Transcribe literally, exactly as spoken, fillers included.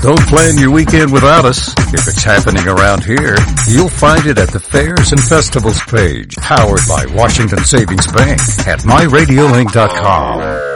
Don't plan your weekend without us. If it's happening around here, you'll find it at the Fairs and Festivals page, powered by Washington Savings Bank at my radio link dot com.